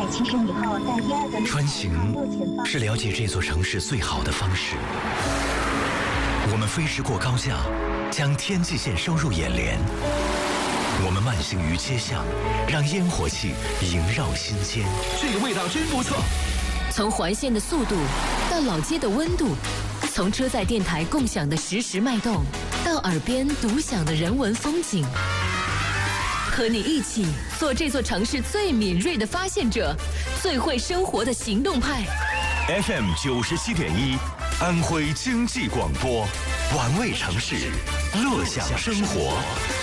7升以后，在第二个穿行是了解这座城市最好的方式。我们飞驰过高架，将天际线收入眼帘。我们慢行于街巷，让烟火气萦绕心间。 这个味道真不错。 从环线的速度到老街的温度，从车载电台共享的实时脉动，到耳边独享的人文风景。和你一起做这座城市最敏锐的发现者，最会生活的行动派。 FM 97.1，安徽经济广播，玩味城市，乐享生活。